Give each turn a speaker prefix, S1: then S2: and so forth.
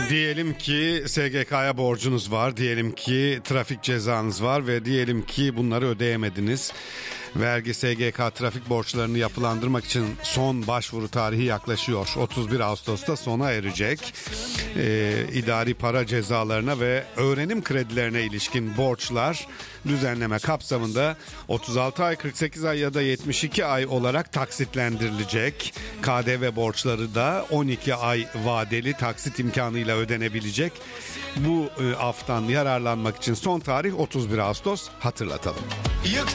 S1: Diyelim ki SGK'ya borcunuz var, diyelim ki trafik cezanız var ve diyelim ki bunları ödeyemediniz. Vergi, SGK trafik borçlarını yapılandırmak için son başvuru tarihi yaklaşıyor. 31 Ağustos'ta sona erecek. İdari para cezalarına ve öğrenim kredilerine ilişkin borçlar düzenleme kapsamında 36 ay, 48 ay ya da 72 ay olarak taksitlendirilecek. KDV borçları da 12 ay vadeli taksit imkanıyla ödenebilecek. Bu aftan yararlanmak için son tarih 31 Ağustos, hatırlatalım.
S2: Yıktı